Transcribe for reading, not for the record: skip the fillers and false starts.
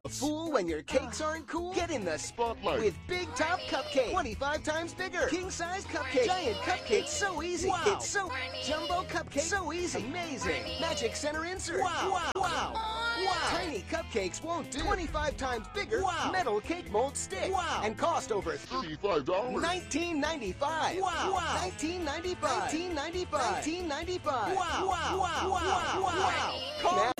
Fool when your cakes aren't cool? Get in the Spotlight with Big Top Cupcake. 25 times bigger. King size cupcake. Giant cupcake. It's so easy. Wow. It's so jumbo cupcake. So easy. Amazing. Magic center insert. Wow. Wow. Tiny cupcakes won't do. 25 times bigger. Wow. Metal cake mold stick. Wow. And cost over $35. $19.95. Wow. $19.95. $19.95. $19.95. Wow. Call